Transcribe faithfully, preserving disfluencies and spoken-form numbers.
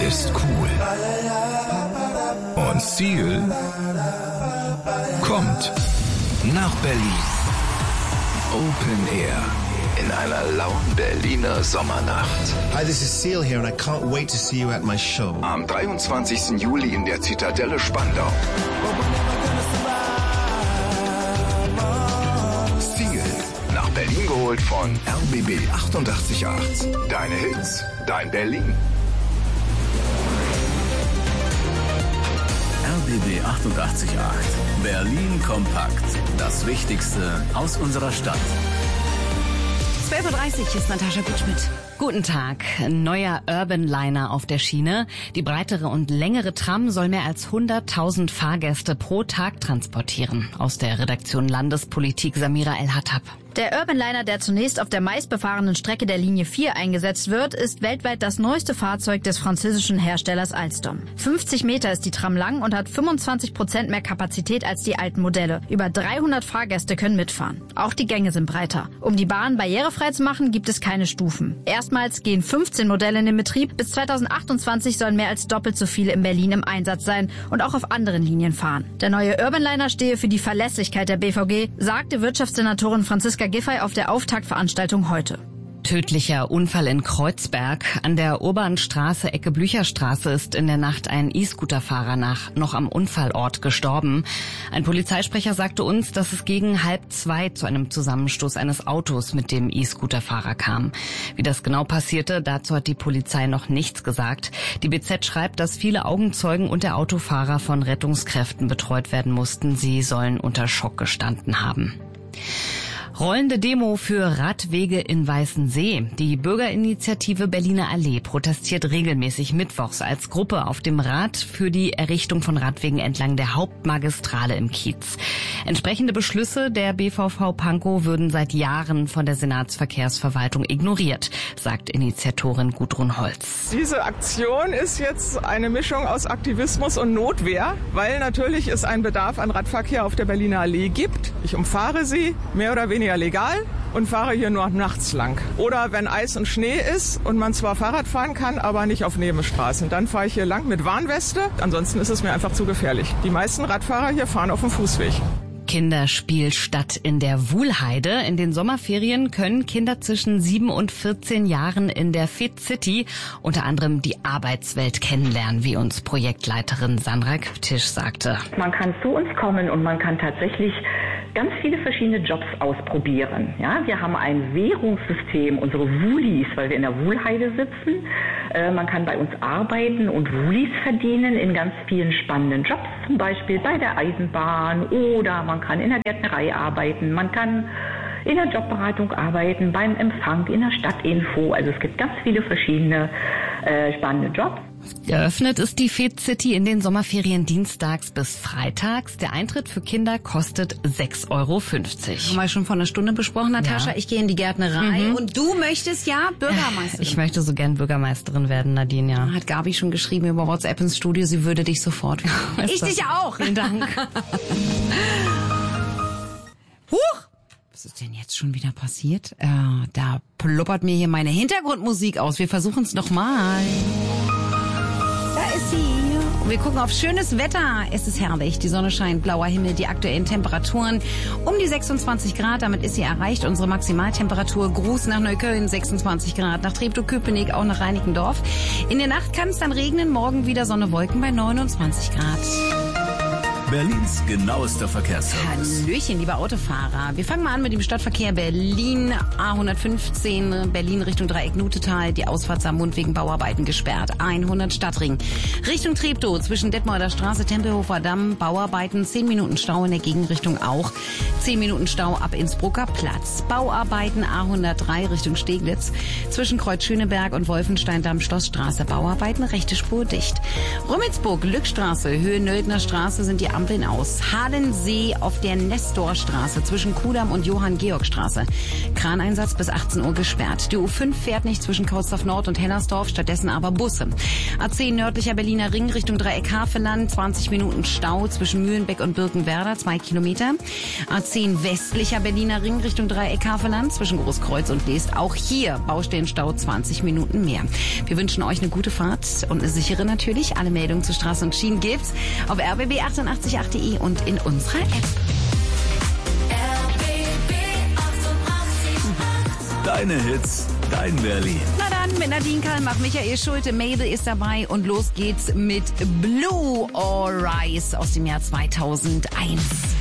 ist cool. Und Ziel kommt nach Berlin. Open Air in einer lauen Berliner Sommernacht. Hi, this is Seal here and I can't wait to see you at my show. Am dreiundzwanzigsten Juli in der Zitadelle Spandau. Ziel nach Berlin geholt von R B B achtundachtzig Komma acht. Deine Hits, dein Berlin. R B B achtundachtzig Komma acht. Berlin kompakt. Das Wichtigste aus unserer Stadt. zwölf Uhr dreißig ist Natascha Gutschmidt. Guten Tag. Neuer Urban Liner auf der Schiene. Die breitere und längere Tram soll mehr als hunderttausend Fahrgäste pro Tag transportieren. Aus der Redaktion Landespolitik Samira El-Hattab. Der Urban Liner, der zunächst auf der meistbefahrenen Strecke der Linie vier eingesetzt wird, ist weltweit das neueste Fahrzeug des französischen Herstellers Alstom. fünfzig Meter ist die Tram lang und hat fünfundzwanzig Prozent mehr Kapazität als die alten Modelle. Über dreihundert Fahrgäste können mitfahren. Auch die Gänge sind breiter. Um die Bahn barrierefrei zu machen, gibt es keine Stufen. Erstmals gehen fünfzehn Modelle in den Betrieb. Bis zweitausendachtundzwanzig sollen mehr als doppelt so viele in Berlin im Einsatz sein und auch auf anderen Linien fahren. Der neue Urban Liner stehe für die Verlässlichkeit der B V G, sagte Wirtschaftssenatorin Franziska Giffey auf der Auftaktveranstaltung heute. Tödlicher Unfall in Kreuzberg. An der Urbanstraße Ecke Blücherstraße ist in der Nacht ein E-Scooter-Fahrer nach noch am Unfallort gestorben. Ein Polizeisprecher sagte uns, dass es gegen halb zwei zu einem Zusammenstoß eines Autos mit dem E-Scooter-Fahrer kam. Wie das genau passierte, dazu hat die Polizei noch nichts gesagt. Die B Z schreibt, dass viele Augenzeugen und der Autofahrer von Rettungskräften betreut werden mussten. Sie sollen unter Schock gestanden haben. Rollende Demo für Radwege in Weißensee. Die Bürgerinitiative Berliner Allee protestiert regelmäßig mittwochs als Gruppe auf dem Rad für die Errichtung von Radwegen entlang der Hauptmagistrale im Kiez. Entsprechende Beschlüsse der B V V Pankow würden seit Jahren von der Senatsverkehrsverwaltung ignoriert, sagt Initiatorin Gudrun Holz. Diese Aktion ist jetzt eine Mischung aus Aktivismus und Notwehr, weil natürlich es einen Bedarf an Radverkehr auf der Berliner Allee gibt. Ich umfahre sie, mehr oder weniger legal, und fahre hier nur nachts lang. Oder wenn Eis und Schnee ist und man zwar Fahrrad fahren kann, aber nicht auf Nebenstraßen. Dann fahre ich hier lang mit Warnweste. Ansonsten ist es mir einfach zu gefährlich. Die meisten Radfahrer hier fahren auf dem Fußweg. Kinderspielstadt in der Wuhlheide. In den Sommerferien können Kinder zwischen sieben und vierzehn Jahren in der Fit City unter anderem die Arbeitswelt kennenlernen, wie uns Projektleiterin Sandra Köptisch sagte. Man kann zu uns kommen und man kann tatsächlich ganz viele verschiedene Jobs ausprobieren. Ja, wir haben ein Währungssystem, unsere Wulis, weil wir in der Wuhlheide sitzen. Äh, man kann bei uns arbeiten und Wulis verdienen in ganz vielen spannenden Jobs, zum Beispiel bei der Eisenbahn, oder man kann in der Gärtnerei arbeiten, man kann in der Jobberatung arbeiten, beim Empfang, in der Stadtinfo. Also es gibt ganz viele verschiedene äh, spannende Jobs. Eröffnet ist die Fit City in den Sommerferien dienstags bis freitags. Der Eintritt für Kinder kostet sechs Euro fünfzig. Haben wir schon vor einer Stunde besprochen, Natascha. Ja. Ich gehe in die Gärtnerei mhm. und du möchtest ja Bürgermeisterin. Ich möchte so gern Bürgermeisterin werden, Nadine, ja. Hat Gabi schon geschrieben über WhatsApp ins Studio, sie würde dich sofort. Ich dich auch. Vielen Dank. Huch! Was ist denn jetzt schon wieder passiert? Äh, da pluppert mir hier meine Hintergrundmusik aus. Wir versuchen es nochmal. Da ist sie. Und wir gucken auf schönes Wetter. Es ist herrlich. Die Sonne scheint, blauer Himmel, die aktuellen Temperaturen um die sechsundzwanzig Grad. Damit ist sie erreicht. Unsere Maximaltemperatur. Gruß nach Neukölln, sechsundzwanzig Grad. Nach Treptow-Köpenick, auch nach Reinickendorf. In der Nacht kann es dann regnen. Morgen wieder Sonne, Wolken bei neunundzwanzig Grad. Berlins genauester Verkehrsservice. Hallöchen, liebe Autofahrer. Wir fangen mal an mit dem Stadtverkehr Berlin. A hundertfünfzehn, Berlin Richtung Dreieck-Nutetal. Die Ausfahrt Saarmund wegen Bauarbeiten gesperrt. hundert Stadtring. Richtung Treptow zwischen Detmolder Straße, Tempelhofer Damm. Bauarbeiten, zehn Minuten Stau in der Gegenrichtung auch. zehn Minuten Stau ab Innsbrucker Platz. Bauarbeiten A hundertdrei Richtung Steglitz. Zwischen Kreuz Schöneberg und Wolfenstein-Damm, Schlossstraße. Bauarbeiten, rechte Spur dicht. Rummelsburg, Lückstraße, Höhe Nöldner Straße sind die beide Ampeln aus. Halensee auf der Nestorstraße zwischen Kudamm und Johann-Georg-Straße. Kraneinsatz bis achtzehn Uhr gesperrt. Die U fünf fährt nicht zwischen Kautsdorf Nord und Hellersdorf, stattdessen aber Busse. A zehn nördlicher Berliner Ring Richtung Dreieck Havelland, zwanzig Minuten Stau zwischen Mühlenbeck und Birkenwerder, zwei Kilometer. A zehn westlicher Berliner Ring Richtung Dreieck Havelland, zwischen Großkreuz und Leest. Auch hier Baustellenstau, zwanzig Minuten mehr. Wir wünschen euch eine gute Fahrt und eine sichere natürlich. Alle Meldungen zu Straße und Schienen gibt's auf r b b achtundachtzig punkt acht punkt de und in unserer App. Deine Hits, dein Berlin. Na dann, mit Nadine Kalmach, Michael Schulte, Mabel ist dabei und los geht's mit Blue or Rise aus dem Jahr zweitausendeins.